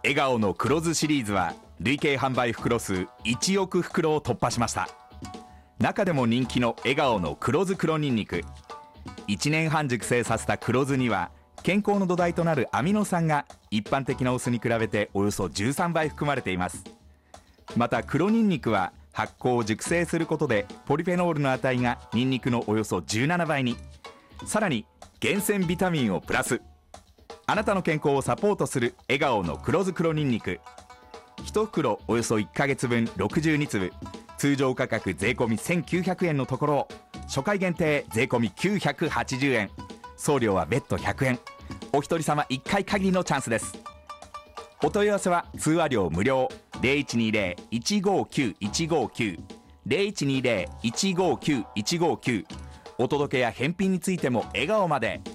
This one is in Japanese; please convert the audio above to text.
笑顔の黒酢シリーズは累計販売袋数1億袋を突破しました。中でも人気の笑顔の黒酢黒ニンニク、1年半熟成させた黒酢には健康の土台となるアミノ酸が一般的なお酢に比べておよそ13倍含まれています。また黒ニンニクは発酵熟成することでポリフェノールの値がニンニクのおよそ17倍に、さらに厳選ビタミンをプラス。あなたの健康をサポートする笑顔の黒酢黒ニンニク、1袋およそ1ヶ月分62粒、通常価格税込み1900円のところを初回限定税込み980円、送料は別途100円、お一人様1回限りのチャンスです。お問い合わせは通話料無料 0120-159-159 0120-159-159、お届けや返品についても笑顔まで。